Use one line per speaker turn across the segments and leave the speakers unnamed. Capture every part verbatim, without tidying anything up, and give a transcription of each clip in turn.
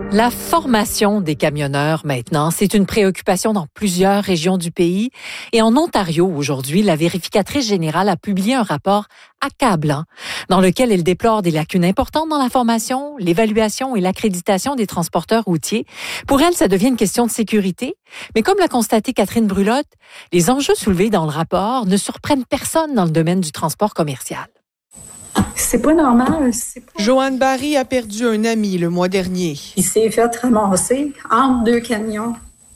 La formation des camionneurs, maintenant, c'est une préoccupation dans plusieurs régions du pays. Et en Ontario, aujourd'hui, la vérificatrice générale a publié un rapport accablant dans lequel elle déplore des lacunes importantes dans la formation, l'évaluation et l'accréditation des transporteurs routiers. Pour elle, ça devient une question de sécurité. Mais comme l'a constaté Catherine Brulotte, les enjeux soulevés dans le rapport ne surprennent personne dans le domaine du transport commercial.
C'est pas normal. C'est pas...
Joanne Barry a perdu un ami le mois dernier.
Il s'est fait ramasser entre deux camions.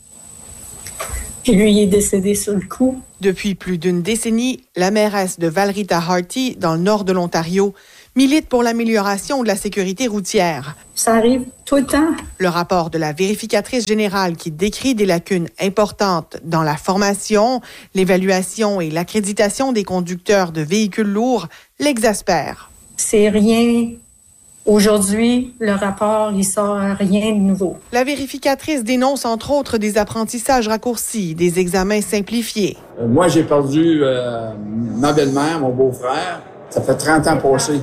Puis lui, il est décédé sur le coup.
Depuis plus d'une décennie, la mairesse de Valrita-Harty, dans le nord de l'Ontario, milite pour l'amélioration de la sécurité routière.
Ça arrive tout le temps.
Le rapport de la vérificatrice générale qui décrit des lacunes importantes dans la formation, l'évaluation et l'accréditation des conducteurs de véhicules lourds l'exaspère.
C'est rien. Aujourd'hui, le rapport, il sort rien de nouveau.
La vérificatrice dénonce entre autres des apprentissages raccourcis, des examens simplifiés.
Euh, moi, j'ai perdu euh, ma belle-mère, mon beau-frère. Ça fait trente ans passés.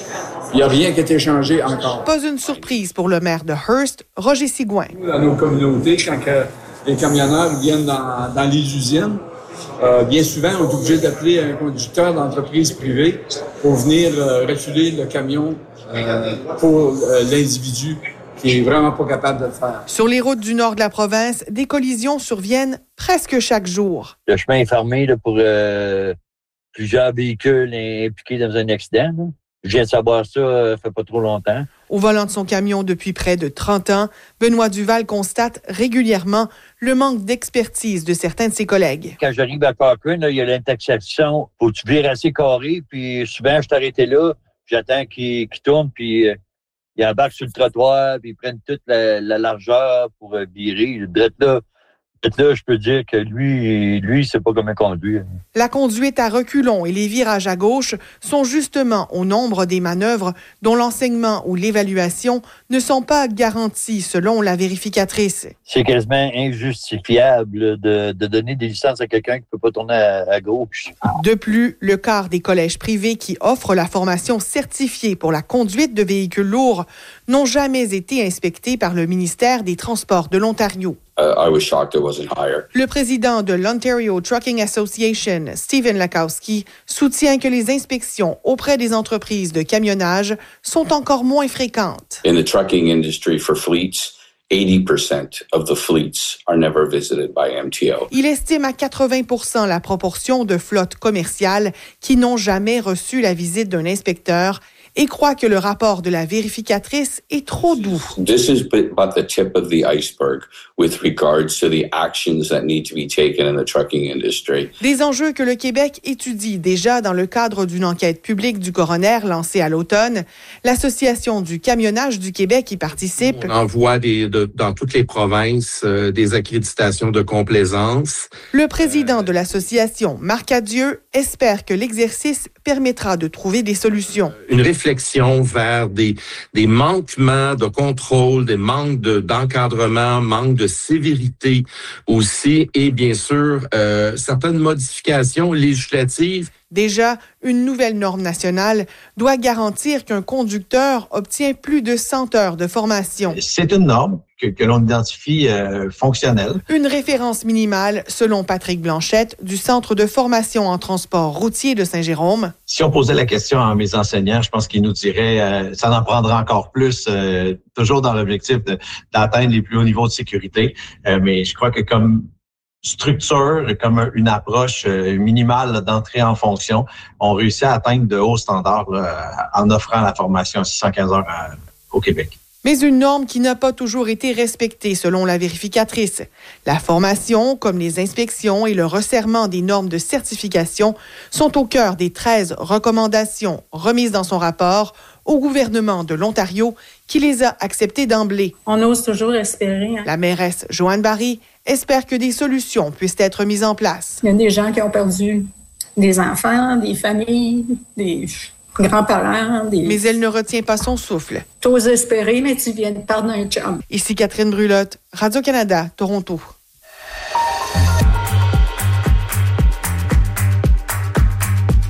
Il n'y a rien qui a été changé encore.
Pas une surprise pour le maire de Hearst, Roger Sigouin.
Dans nos communautés, quand que les camionneurs viennent dans, dans les usines, euh, bien souvent, on est obligé d'appeler un conducteur d'entreprise privée pour venir euh, reculer le camion euh, pour euh, l'individu qui est vraiment pas capable de le faire.
Sur les routes du nord de la province, des collisions surviennent presque chaque jour.
Le chemin est fermé là, pour euh, plusieurs véhicules impliqués dans un accident. Là. Je viens de savoir ça, euh, fait pas trop longtemps.
Au volant de son camion depuis près de trente ans, Benoît Duval constate régulièrement le manque d'expertise de certains de ses collègues.
Quand j'arrive à Cochrane, il y a l'intersection. Faut que tu vires assez carré, puis souvent, je t'arrête là, j'attends qu'il, qu'il tourne, puis euh, il embarque sur le trottoir, puis ils prennent toute la, la largeur pour euh, virer. D'être là, d'être là, je peux dire que lui, lui, c'est pas comment conduire.
La conduite à reculons et les virages à gauche sont justement au nombre des manœuvres dont l'enseignement ou l'évaluation ne sont pas garantis selon la vérificatrice.
C'est quasiment injustifiable de, de donner des licences à quelqu'un qui ne peut pas tourner à, à gauche.
De plus, le quart des collèges privés qui offrent la formation certifiée pour la conduite de véhicules lourds n'ont jamais été inspectés par le ministère des Transports de l'Ontario.
Uh, I was shocked it wasn't higher.
Le président de l'Ontario Trucking Association, Stephen Lakowski, soutient que les inspections auprès des entreprises de camionnage sont encore moins fréquentes.
In the trucking industry for fleets, eighty percent of the fleets are never visited by M T O.
Il estime à quatre-vingts pour cent la proportion de flottes commerciales qui n'ont jamais reçu la visite d'un inspecteur et croit que le rapport de la vérificatrice est trop doux.
This is but the tip of the iceberg with regards to the actions that need to be taken in the trucking industry.
Des enjeux que le Québec étudie déjà dans le cadre d'une enquête publique du coroner lancée à l'automne. L'Association du camionnage du Québec y participe.
On envoie des, de, dans toutes les provinces euh, des accréditations de complaisance.
Le président de l'association, Marc Adieu, espère que l'exercice permettra de trouver des solutions.
Une réflexion vers des, des manquements de contrôle, des manques de, d'encadrement, manque de sévérité aussi, et bien sûr, euh, certaines modifications législatives.
Déjà, une nouvelle norme nationale doit garantir qu'un conducteur obtient plus de cent heures de formation.
C'est une norme que, que l'on identifie euh, fonctionnelle.
Une référence minimale, selon Patrick Blanchette, du Centre de formation en transport routier de Saint-Jérôme.
Si on posait la question à mes enseignants, je pense qu'ils nous diraient euh, ça en prendra encore plus, euh, toujours dans l'objectif de, d'atteindre les plus hauts niveaux de sécurité. Euh, mais je crois que comme structure, comme une approche minimale là, d'entrée en fonction, on réussit à atteindre de hauts standards là, en offrant la formation à six cent quinze heures à, au Québec.
Mais une norme qui n'a pas toujours été respectée selon la vérificatrice. La formation, comme les inspections et le resserrement des normes de certification, sont au cœur des treize recommandations remises dans son rapport au gouvernement de l'Ontario qui les a acceptées d'emblée.
On ose toujours espérer. Hein?
La mairesse Joanne Barry espère que des solutions puissent être mises en place.
Il y a des gens qui ont perdu des enfants, des familles, des grands-parents. Des...
Mais elle ne retient pas son souffle.
T'oses espérer, mais tu viens de perdre un chum.
Ici Catherine Brulotte, Radio-Canada, Toronto.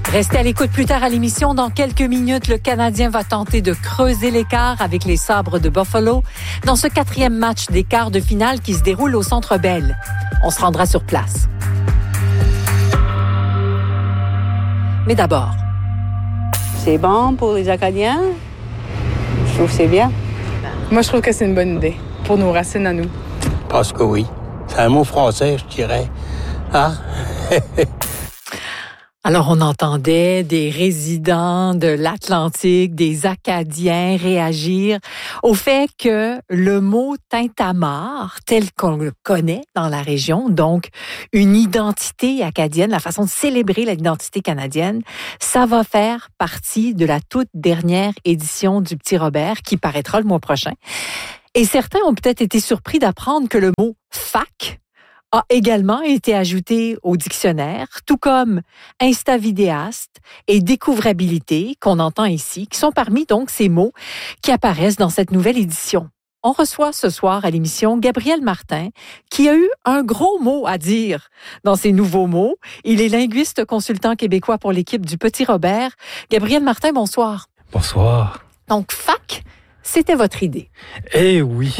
Restez à l'écoute plus tard à l'émission. Dans quelques minutes, le Canadien va tenter de creuser l'écart avec les Sabres de Buffalo dans ce quatrième match des quarts de finale qui se déroule au Centre Bell. On se rendra sur place. Mais d'abord...
C'est bon pour les Acadiens? Je trouve que c'est bien.
Moi, je trouve que c'est une bonne idée pour nos racines à nous.
Parce que oui. C'est un mot français, je dirais. Hein?
Alors, on entendait des résidents de l'Atlantique, des Acadiens réagir au fait que le mot tintamarre, tel qu'on le connaît dans la région, donc une identité acadienne, la façon de célébrer l'identité canadienne, ça va faire partie de la toute dernière édition du Petit Robert qui paraîtra le mois prochain. Et certains ont peut-être été surpris d'apprendre que le mot « fac » a également été ajouté au dictionnaire, tout comme instavidéaste et découvrabilité qu'on entend ici, qui sont parmi donc ces mots qui apparaissent dans cette nouvelle édition. On reçoit ce soir à l'émission Gabriel Martin, qui a eu un gros mot à dire dans ces nouveaux mots. Il est linguiste consultant québécois pour l'équipe du Petit Robert. Gabriel Martin, bonsoir.
Bonsoir.
Donc, fac, c'était votre idée.
Eh oui.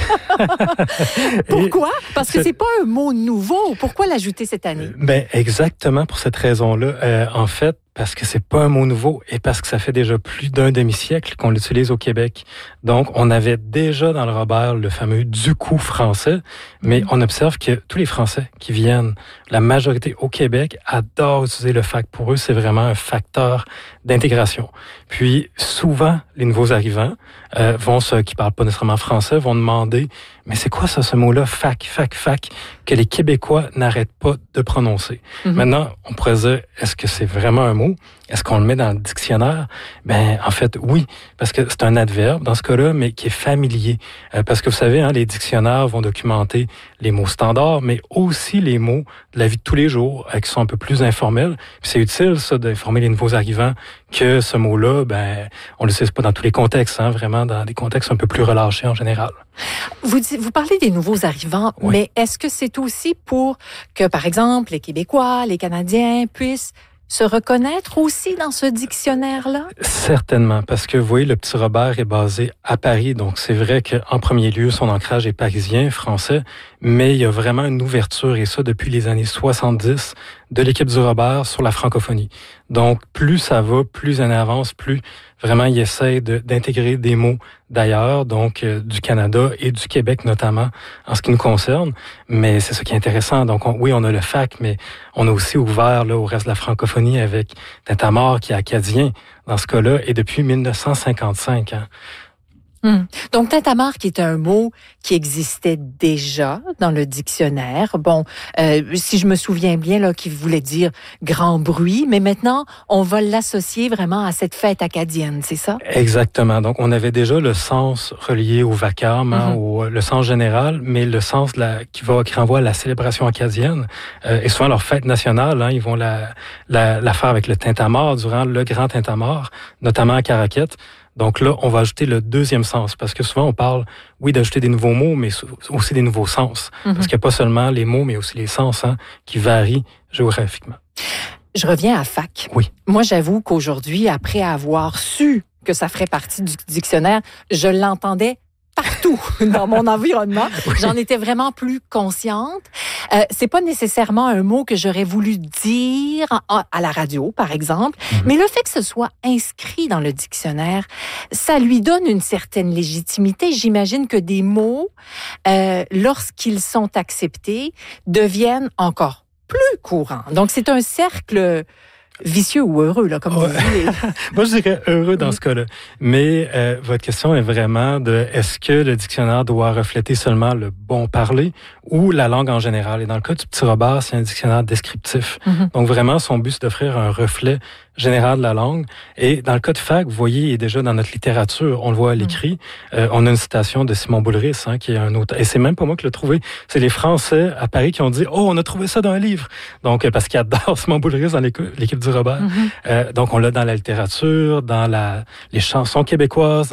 Pourquoi? Parce que c'est pas un mot nouveau. Pourquoi l'ajouter cette année?
Ben exactement pour cette raison-là. Euh, en fait, parce que c'est pas un mot nouveau et parce que ça fait déjà plus d'un demi-siècle qu'on l'utilise au Québec. Donc, on avait déjà dans le Robert le fameux du coup français, mais on observe que tous les Français qui viennent, la majorité au Québec, adorent utiliser le fac. Pour eux, c'est vraiment un facteur d'intégration. Puis, souvent, les nouveaux arrivants euh, vont, ceux qui parlent pas nécessairement français, vont demander « Mais c'est quoi ça, ce mot-là, fac, fac, fac », que les Québécois n'arrêtent pas de prononcer. Mm-hmm. Maintenant, on pourrait dire, est-ce que c'est vraiment un mot? Est-ce qu'on le met dans le dictionnaire? Ben, en fait, oui, parce que c'est un adverbe dans ce cas-là, mais qui est familier. Euh, parce que vous savez, hein, les dictionnaires vont documenter les mots standards, mais aussi les mots de la vie de tous les jours, euh, qui sont un peu plus informels. Puis c'est utile, ça, d'informer les nouveaux arrivants que ce mot-là, ben, on l'utilise pas dans tous les contextes, hein, vraiment dans des contextes un peu plus relâchés en général.
Vous, vous parlez des nouveaux arrivants, oui. Mais est-ce que c'est aussi pour que, par exemple, les Québécois, les Canadiens puissent se reconnaître aussi dans ce dictionnaire-là?
Certainement, parce que vous voyez, le Petit Robert est basé à Paris, donc c'est vrai qu'en premier lieu, son ancrage est parisien, français, mais il y a vraiment une ouverture, et ça depuis les années soixante-dix, de l'équipe du Robert sur la francophonie. Donc, plus ça va, plus on avance, plus vraiment il essaie de, d'intégrer des mots d'ailleurs, donc euh, du Canada et du Québec notamment, en ce qui nous concerne. Mais c'est ça qui est intéressant. Donc, on, oui, on a le fac, mais on a aussi ouvert là, au reste de la francophonie avec Tintamarre, qui est acadien dans ce cas-là, et depuis dix-neuf cent cinquante-cinq. Hein.
Hum. Donc, tintamarre, qui est un mot qui existait déjà dans le dictionnaire. Bon, euh, si je me souviens bien, là, qui voulait dire grand bruit, mais maintenant, on va l'associer vraiment à cette fête acadienne, c'est ça?
Exactement. Donc, on avait déjà le sens relié au vacarme, hein, mm-hmm. au, le sens général, mais le sens de la, qui va, qui renvoie à la célébration acadienne. Euh, et souvent, leur fête nationale, hein, ils vont la, la, la faire avec le tintamarre durant le grand tintamarre, notamment à Caraquette. Donc là, on va ajouter le deuxième sens, parce que souvent on parle, oui, d'ajouter des nouveaux mots, mais aussi des nouveaux sens. Mm-hmm. Parce qu'il n'y a pas seulement les mots, mais aussi les sens, hein, qui varient géographiquement.
Je reviens à fac.
Oui.
Moi, j'avoue qu'aujourd'hui, après avoir su que ça ferait partie du dictionnaire, je l'entendais partout dans mon environnement. Oui. J'en étais vraiment plus consciente. Euh, c'est pas nécessairement un mot que j'aurais voulu dire à, à la radio, par exemple, mm-hmm. mais le fait que ce soit inscrit dans le dictionnaire, ça lui donne une certaine légitimité. J'imagine que des mots, euh, lorsqu'ils sont acceptés, deviennent encore plus courants. Donc, c'est un cercle vicieux ou heureux, là, comme ouais. vous voulez.
Moi, je dirais heureux dans ce cas-là. Mais euh, votre question est vraiment de est-ce que le dictionnaire doit refléter seulement le bon parler ou la langue en général? Et dans le cas du Petit Robert, c'est un dictionnaire descriptif. Mm-hmm. Donc, vraiment, son but, c'est d'offrir un reflet général de la langue. Et dans le cas de fac, vous voyez, il est déjà dans notre littérature. On le voit à l'écrit. Mm. Euh, on a une citation de Simon Boulris, hein, qui est un auteur. Et c'est même pas moi qui l'ai trouvé. C'est les Français à Paris qui ont dit « Oh, on a trouvé ça dans un livre! » Donc, parce qu'ils adorent Simon Boulris dans l'équipe du Robert. Mm-hmm. Euh, donc, on l'a dans la littérature, dans la, les chansons québécoises, dans les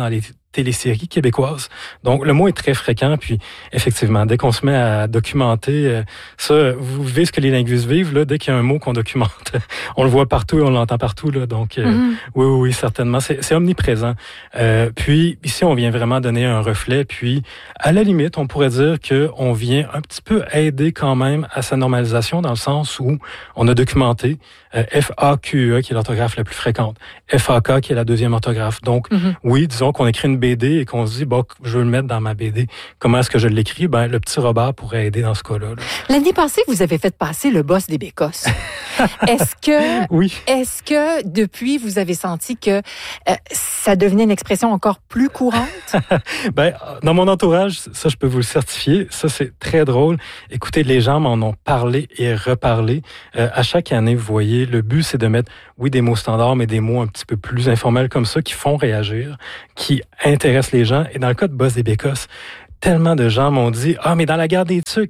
téléséries québécoises. Donc, le mot est très fréquent. Puis, effectivement, dès qu'on se met à documenter, euh, ça, vous vivez ce que les linguistes vivent, là, dès qu'il y a un mot qu'on documente, on le voit partout et on l'entend partout, là. Donc, euh, mm-hmm. oui, oui, oui, certainement. C'est, c'est omniprésent. Euh, puis, ici, on vient vraiment donner un reflet. Puis, à la limite, on pourrait dire qu'on vient un petit peu aider quand même à sa normalisation dans le sens où on a documenté euh, F A Q E, qui est l'orthographe la plus fréquente, F A K, qui est la deuxième orthographe. Donc, mm-hmm. oui, disons qu'on écrit une B D et qu'on se dit, bon, je veux le mettre dans ma B D. Comment est-ce que je l'écris? Ben, le petit Robert pourrait aider dans ce cas-là. Là.
L'année passée, vous avez fait passer le boss des Bécosses. Est-ce que,
oui.
est-ce que depuis, vous avez senti que euh, ça devenait une expression encore plus courante?
Ben, dans mon entourage, ça, je peux vous le certifier. Ça, c'est très drôle. Écoutez, les gens m'en ont parlé et reparlé. Euh, à chaque année, vous voyez, le but, c'est de mettre, oui, des mots standards, mais des mots un petit peu plus informels comme ça, qui font réagir, qui intéressent les gens. Et dans le cas de Boss des Bécosses, tellement de gens m'ont dit « Ah, mais dans la guerre des tucs! »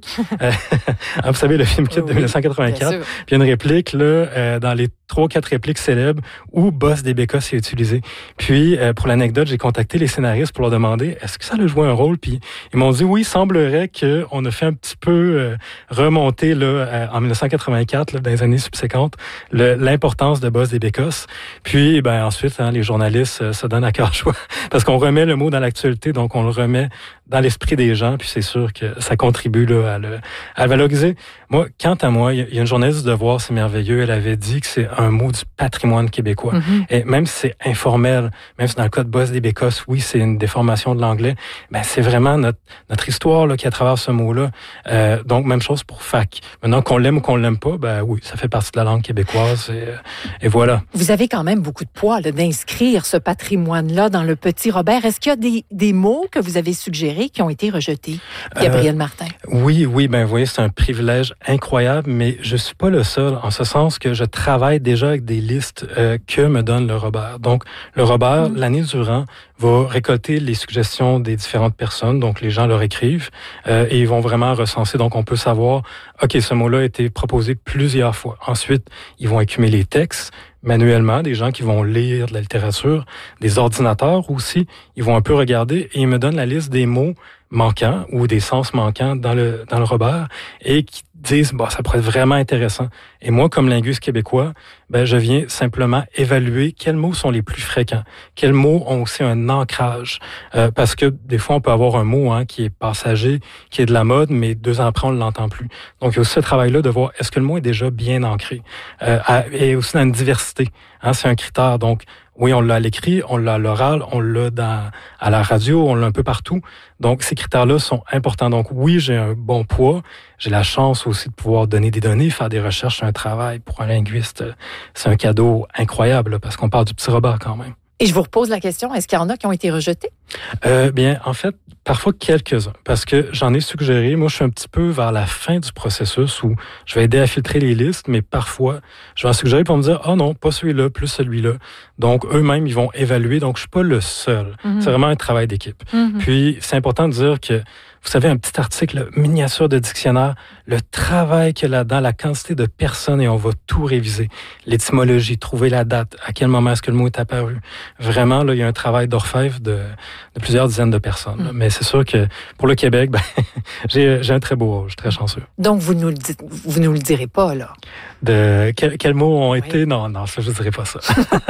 Vous savez, le film Kid de oui, dix-neuf cent quatre-vingt-quatre. Puis il y a une réplique, là, euh, dans les trois ou quatre répliques célèbres où Boss des Bécosses est utilisé. Puis, euh, pour l'anecdote, j'ai contacté les scénaristes pour leur demander « Est-ce que ça a joué un rôle? » Puis ils m'ont dit « Oui, il semblerait qu'on a fait un petit peu euh, remonter, là, euh, en dix-neuf cent quatre-vingt-quatre, là, dans les années subséquentes, le, l'importance de Boss des Bécosses. » Puis, ben ensuite, hein, les journalistes euh, se donnent à cœur joie parce qu'on remet le mot dans l'actualité, donc on le remet dans l'esprit des gens, puis c'est sûr que ça contribue là, à, le, à le valoriser. Moi, quant à moi, il y a une journaliste de Devoir, c'est merveilleux, elle avait dit que c'est un mot du patrimoine québécois. Mm-hmm. Et même si c'est informel, même si dans le cas de Boss des Bécosses, oui, c'est une déformation de l'anglais, ben c'est vraiment notre, notre histoire là, qui est à travers ce mot-là. Euh, donc, même chose pour fac. Maintenant, qu'on l'aime ou qu'on l'aime pas, ben oui, ça fait partie de la langue québécoise et, et voilà.
Vous avez quand même beaucoup de poids là, d'inscrire ce patrimoine-là dans le petit Robert. Est-ce qu'il y a des, des mots que vous avez suggérés qui ont été rejetés, Gabriel euh, Martin?
Oui, oui, ben vous voyez, c'est un privilège incroyable, mais je suis pas le seul, en ce sens que je travaille déjà avec des listes euh, que me donne le Robert. Donc, le Robert, mmh. l'année durant, va récolter les suggestions des différentes personnes, donc les gens leur écrivent, euh, et ils vont vraiment recenser, donc on peut savoir, OK, ce mot-là a été proposé plusieurs fois. Ensuite, ils vont écumer les textes, manuellement, des gens qui vont lire de la littérature, des ordinateurs aussi, ils vont un peu regarder et ils me donnent la liste des mots manquants ou des sens manquants dans le dans le Robert et qui disent bah ça pourrait être vraiment intéressant. Et moi, comme linguiste québécois, ben je viens simplement évaluer quels mots sont les plus fréquents, quels mots ont aussi un ancrage, euh, parce que des fois on peut avoir un mot hein, qui est passager, qui est de la mode, mais deux ans après on ne l'entend plus. Donc il y a aussi ce travail-là de voir est-ce que le mot est déjà bien ancré, euh, à, et aussi dans une diversité. Hein, c'est un critère. Donc oui, on l'a à l'écrit, on l'a à l'oral, on l'a dans, à la radio, on l'a un peu partout. Donc, ces critères-là sont importants. Donc, oui, j'ai un bon poids. J'ai la chance aussi de pouvoir donner des données, faire des recherches, un travail. Pour un linguiste, c'est un cadeau incroyable, là, parce qu'on parle du petit Robert quand même.
Et je vous repose la question, est-ce qu'il y en a qui ont été rejetés?
Euh, bien, en fait, parfois quelques-uns, parce que j'en ai suggéré. Moi, je suis un petit peu vers la fin du processus où je vais aider à filtrer les listes, mais parfois, je vais en suggérer pour me dire, ah oh non, pas celui-là, plus celui-là. Donc, eux-mêmes, ils vont évaluer. Donc, je suis pas le seul. Mm-hmm. C'est vraiment un travail d'équipe. Mm-hmm. Puis, c'est important de dire que, vous savez, un petit article, miniature de dictionnaire, le travail qu'il y a là-dedans, la quantité de personnes, et on va tout réviser. L'étymologie, trouver la date, à quel moment est-ce que le mot est apparu. Vraiment, là, il y a un travail d'orfèvre de, de plusieurs dizaines de personnes. Mm. Mais c'est sûr que pour le Québec, ben, j'ai, j'ai un très beau rôle, je suis très chanceux.
Donc, vous nous le dites, vous nous le direz pas, là?
De quel, quels mots ont oui. été? Non, non, ça, je ne dirais pas ça.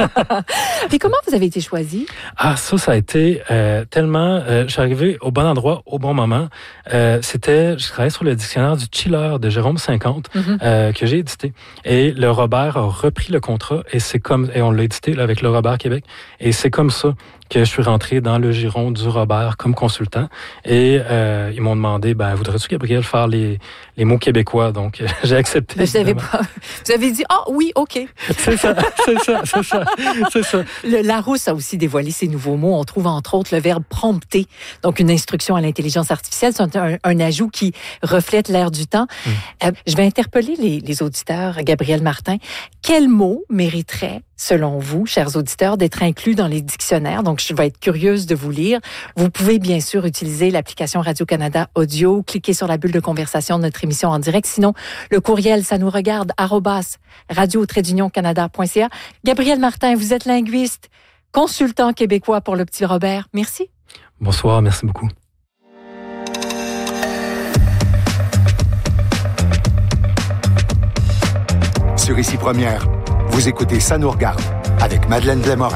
Puis comment vous avez été choisi?
Ah, ça, ça a été euh, tellement... Euh, je suis arrivé au bon endroit, au bon moment. Euh, c'était... Je travaillais sur le dictionnaire du chiller de Jérôme cinquante, mm-hmm. euh, que j'ai édité. Et le Robert a repris le contrat, et c'est comme... Et on l'a édité là, avec le Robert Québec. Et c'est comme ça que je suis rentré dans le giron du Robert comme consultant. Et euh, ils m'ont demandé, ben, voudrais-tu, Gabriel, faire les, les mots québécois? Donc, j'ai accepté.
Vous avez, pas, vous avez dit, ah oh, oui, OK.
C'est ça, c'est ça, c'est ça, c'est ça.
Le Larousse a aussi dévoilé ces nouveaux mots. On trouve entre autres le verbe prompter, donc une instruction à l'intelligence artificielle. C'est un, un ajout qui reflète l'air du temps. Hum. Euh, je vais interpeller les, les auditeurs, Gabriel Martin. Quel mot mériterait, selon vous, chers auditeurs, d'être inclus dans les dictionnaires? Donc, je vais être curieuse de vous lire. Vous pouvez bien sûr utiliser l'application Radio-Canada Audio, cliquer sur la bulle de conversation de notre émission en direct. Sinon, le courriel, ça nous regarde, arobase radio-canada point c a. Gabriel Martin, vous êtes linguiste, consultant québécois pour le petit Robert. Merci.
Bonsoir, merci beaucoup.
Sur Ici Première, vous écoutez Ça nous regarde avec Madeleine Blais-Morin.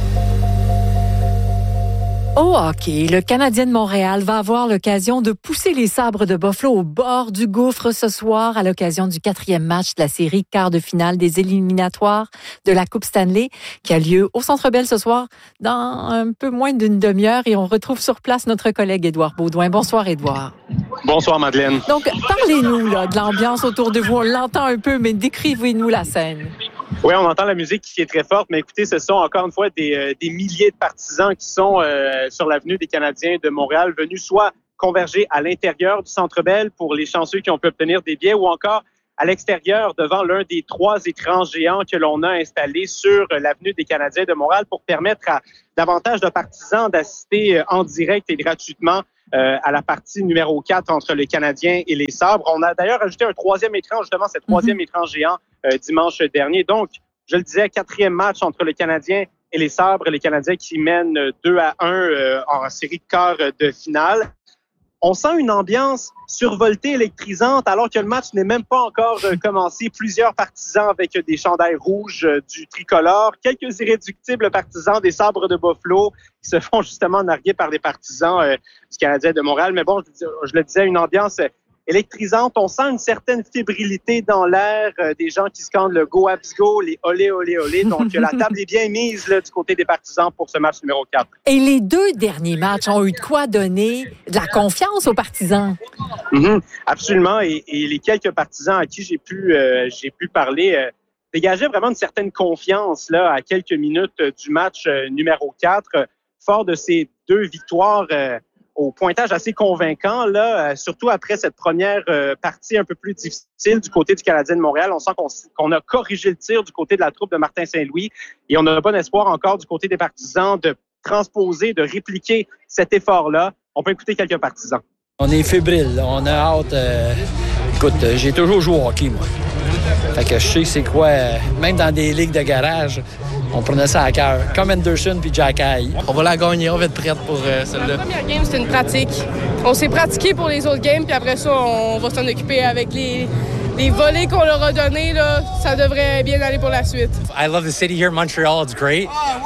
Au hockey, le Canadien de Montréal va avoir l'occasion de pousser les Sabres de Buffalo au bord du gouffre ce soir à l'occasion du quatrième match de la série quart de finale des éliminatoires de la Coupe Stanley qui a lieu au Centre Bell ce soir dans un peu moins d'une demi-heure et on retrouve sur place notre collègue Édouard Baudouin. Bonsoir Édouard.
Bonsoir Madeleine.
Donc parlez-nous là, de l'ambiance autour de vous. On l'entend un peu, mais décrivez-nous la scène.
Oui, on entend la musique qui est très forte, mais écoutez, ce sont encore une fois des, euh, des milliers de partisans qui sont euh, sur l'avenue des Canadiens de Montréal, venus soit converger à l'intérieur du Centre Bell pour les chanceux qui ont pu obtenir des billets, ou encore à l'extérieur devant l'un des trois écrans géants que l'on a installés sur l'avenue des Canadiens de Montréal pour permettre à davantage de partisans d'assister en direct et gratuitement euh, à la partie numéro quatre entre les Canadiens et les Sabres. On a d'ailleurs ajouté un troisième écran, justement, ce troisième mm-hmm. écran géant euh, dimanche dernier. Donc, je le disais, quatrième match entre les Canadiens et les Sabres. Les Canadiens qui mènent deux à un euh, en série de quart de finale. On sent une ambiance survoltée, électrisante, alors que le match n'est même pas encore commencé. Plusieurs partisans avec des chandails rouges du tricolore. Quelques irréductibles partisans des Sabres de Buffalo qui se font justement narguer par des partisans euh, du Canadien de Montréal. Mais bon, je, je le disais, une ambiance électrisante. On sent une certaine fébrilité dans l'air, euh, des gens qui scandent le « Go Habs Go », les « Olé, olé, olé ». Donc, la table est bien mise là, du côté des partisans pour ce match numéro quatre.
Et les deux derniers matchs ont eu de quoi donner de la confiance aux partisans.
Mm-hmm, absolument. Et, et les quelques partisans à qui j'ai pu, euh, j'ai pu parler euh, dégageaient vraiment une certaine confiance là, à quelques minutes euh, du match euh, numéro quatre. Euh, fort de ces deux victoires euh, au pointage assez convaincant, là, euh, surtout après cette première euh, partie un peu plus difficile du côté du Canadien de Montréal. On sent qu'on, qu'on a corrigé le tir du côté de la troupe de Martin Saint-Louis et on a bon espoir encore du côté des partisans de transposer, de répliquer cet effort-là. On peut écouter quelques partisans.
On est fébrile, là. On a hâte. Euh... Écoute, j'ai toujours joué au hockey, moi. Fait que je sais c'est quoi, euh, même dans des ligues de garage, on prenait ça à cœur. Comme Anderson puis Jack Eye. On va la gagner, on va être prête pour euh, celle-là.
La première game, c'était une pratique. On s'est pratiqué pour les autres games, puis après ça, on va s'en occuper avec les, les volets qu'on leur a donnés. Là, ça devrait bien aller pour la suite.
I love the city here, Montreal. It's great.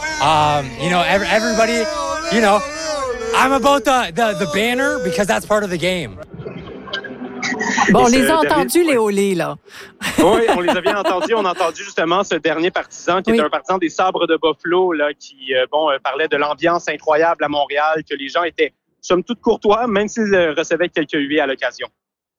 Um, you know, every, everybody, you know, I'm about the, the, the banner because that's part of the game.
Bon, on les a entendus, les olés, là.
Oui, on les a bien entendus. On a entendu justement ce dernier partisan qui oui. est un partisan des Sabres de Buffalo, là, qui euh, bon, euh, parlait de l'ambiance incroyable à Montréal, que les gens étaient, somme toute, courtois, même s'ils euh, recevaient quelques huées à l'occasion.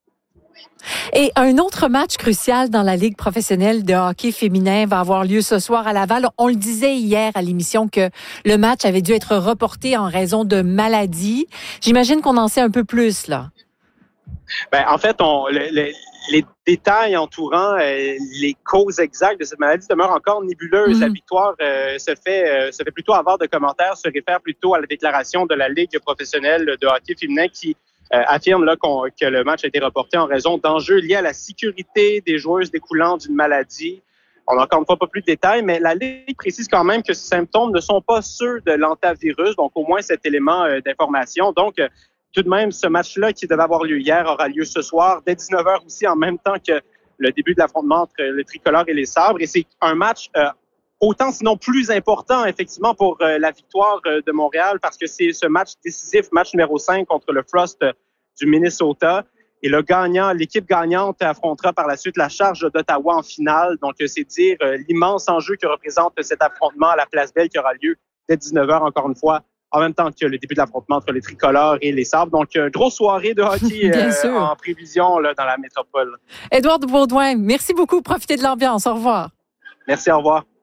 Et un autre match crucial dans la Ligue professionnelle de hockey féminin va avoir lieu ce soir à Laval. On le disait hier à l'émission que le match avait dû être reporté en raison de maladie. J'imagine qu'on en sait un peu plus, là.
Ben, en fait, on, le, le, les détails entourant euh, les causes exactes de cette maladie demeurent encore nébuleuses. Mmh. La victoire euh, se fait euh, se fait plutôt avoir de commentaires, se réfère plutôt à la déclaration de la Ligue professionnelle de hockey féminin qui euh, affirme là qu'on, que le match a été reporté en raison d'enjeux liés à la sécurité des joueuses découlant d'une maladie. On n'a encore une fois pas plus de détails, mais la Ligue précise quand même que ces symptômes ne sont pas ceux de l'antavirus, donc au moins cet élément euh, d'information. Donc, euh, tout de même, ce match-là qui devait avoir lieu hier aura lieu ce soir, dès dix-neuf heures aussi, en même temps que le début de l'affrontement entre le tricolore et les Sabres. Et c'est un match euh, autant, sinon plus important, effectivement, pour euh, la victoire euh, de Montréal, parce que c'est ce match décisif, match numéro cinq contre le Frost euh, du Minnesota. Et le gagnant, l'équipe gagnante affrontera par la suite la Charge d'Ottawa en finale. Donc, c'est dire euh, l'immense enjeu que représente cet affrontement à la Place Belle qui aura lieu dès dix-neuf heures, encore une fois, en même temps que le début de l'affrontement entre les tricolores et les Sabres. Donc, une grosse soirée de hockey euh, en prévision là, dans la métropole.
Édouard Baudouin, merci beaucoup. Profitez de l'ambiance. Au revoir.
Merci, au revoir.